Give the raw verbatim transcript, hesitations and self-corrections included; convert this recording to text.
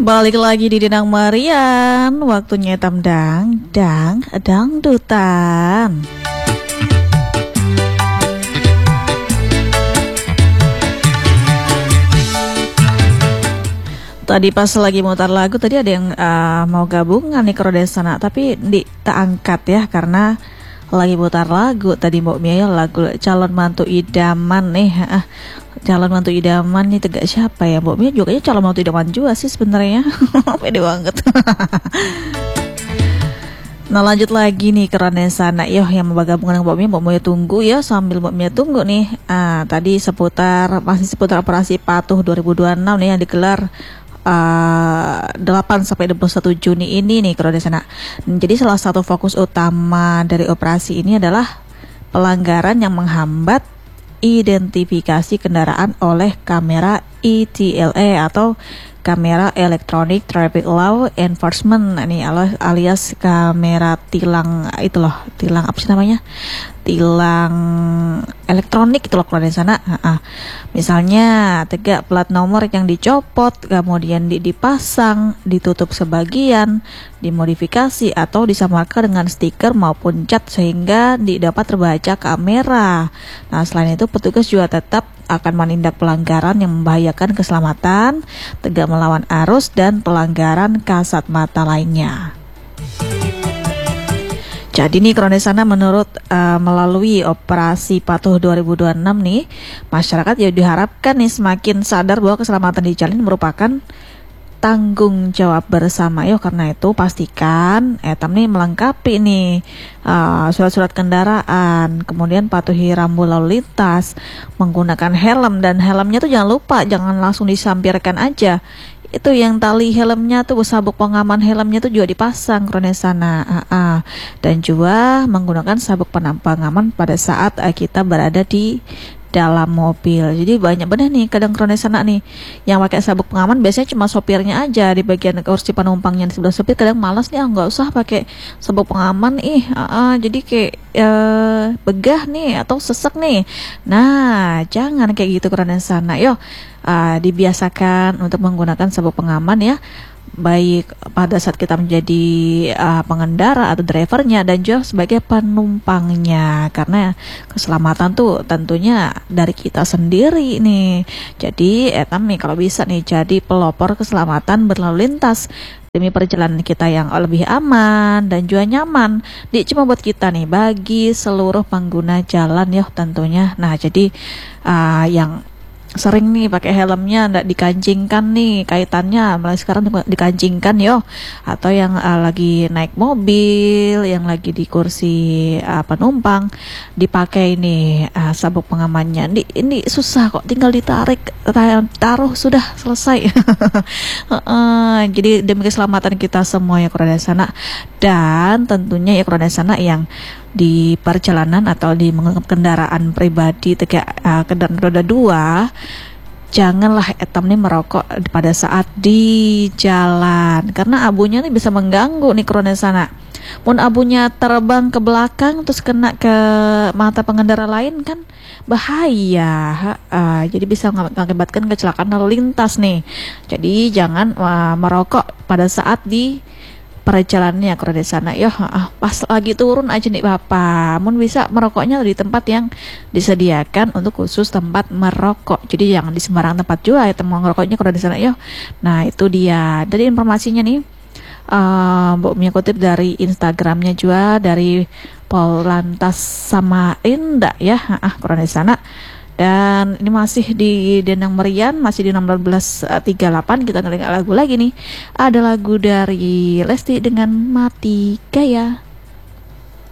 Balik lagi di Denang Marian, waktunya tamdang dang dangdutan. Tadi pas lagi mutar lagu tadi ada yang uh, mau gabungan nih ke sana, tapi di tak angkat ya karena lagi mutar lagu tadi Mbak Mia ya, lagu calon mantu idaman nih. Ah, calon mantu idaman nih tegak siapa ya Mbak Mia, juga ya calon mantu idaman juga sih sebenarnya. Pede banget. Nah lanjut lagi nih ke sana yo yang mau gabungan dengan Mbak Mia. Mbak Mia tunggu ya, sambil Mbak Mia tunggu nih. Ah, tadi seputar masih seputar operasi patuh dua ribu dua puluh enam nih yang digelar Uh, delapan sampai dua puluh satu Juni ini nih ke sana. Jadi salah satu fokus utama dari operasi ini adalah pelanggaran yang menghambat identifikasi kendaraan oleh kamera E T L A atau kamera Electronic Traffic Law Enforcement nih, alias kamera tilang itu loh, tilang apa sih namanya? Tilang elektronik itu loh kalau di sana. Nah, misalnya tegak plat nomor yang dicopot, kemudian dipasang, ditutup sebagian, dimodifikasi atau disamarkan dengan stiker maupun cat sehingga dapat terbaca kamera. Nah, selain itu petugas juga tetap akan menindak pelanggaran yang membahayakan keselamatan, tegak melawan arus dan pelanggaran kasat mata lainnya. Jadi nih kalau di sana menurut uh, melalui operasi patuh dua ribu dua puluh enam nih, masyarakat ya diharapkan nih semakin sadar bahwa keselamatan di jalan merupakan tanggung jawab bersama. Yo karena itu pastikan etam nih melengkapi nih uh, surat-surat kendaraan, kemudian patuhi rambu lalu lintas, menggunakan helm, dan helmnya tuh jangan lupa jangan langsung disampirkan aja. Itu yang tali helmnya tuh, sabuk pengaman helmnya tuh juga dipasang ke sana. Uh, uh. Dan juga menggunakan sabuk pengaman pada saat uh, kita berada di dalam mobil. Jadi banyak bener nih kadang krone sana nih yang pakai sabuk pengaman biasanya cuma sopirnya aja, di bagian kursi penumpangnya di sebelah sopir kadang malas nih, ah nggak usah pakai sabuk pengaman ih uh, uh, jadi kayak uh, begah nih atau sesek nih. Nah jangan kayak gitu krone sana, yo uh, dibiasakan untuk menggunakan sabuk pengaman ya, baik pada saat kita menjadi uh, pengendara atau drivernya dan juga sebagai penumpangnya, karena keselamatan tuh tentunya dari kita sendiri nih. Jadi etam nih kalau bisa nih jadi pelopor keselamatan berlalu lintas demi perjalanan kita yang lebih aman dan juga nyaman. Di cuma buat kita nih, bagi seluruh pengguna jalan ya tentunya. Nah jadi uh, yang sering nih pakai helmnya ndak dikancingkan nih kaitannya, mulai sekarang dikancingkan yo, atau yang uh, lagi naik mobil, yang lagi di kursi uh, penumpang dipakai nih uh, sabuk pengamannya. Ini, ini susah kok, tinggal ditarik, taruh sudah selesai. uh, jadi demi keselamatan kita semua ya kurang sana, dan tentunya ya kurang sana yang di perjalanan atau di menggunakan kendaraan pribadi tegak uh, kendaraan roda dua, janganlah etam nih merokok pada saat di jalan karena abunya nih bisa mengganggu nih krone sana. Mun abunya terbang ke belakang terus kena ke mata pengendara lain kan bahaya, uh, jadi bisa mengakibatkan kecelakaan lalu lintas nih. Jadi jangan uh, merokok pada saat di perjalanannya ke di sana yo, ah, pas lagi turun aja nih Bapak. Mun bisa merokoknya di tempat yang disediakan untuk khusus tempat merokok. Jadi jangan di sembarang tempat juga ya teman ngerokoknya ke di sana yo. Nah, itu dia. Dari informasinya nih uh, Mbak Mia kutip dari Instagramnya juga dari Polantas Samarinda ya, ah ke di sana. Dan ini masih di Denang Merian, masih di enam belas tiga puluh delapan. Kita dengar lagu lagi nih. Ada lagu dari Lesti dengan Mati Gaya.